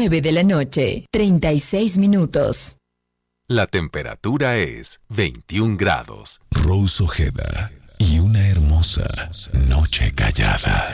9 de la noche, 36 minutos. La temperatura es 21 grados. Rose Ojeda y una hermosa noche callada.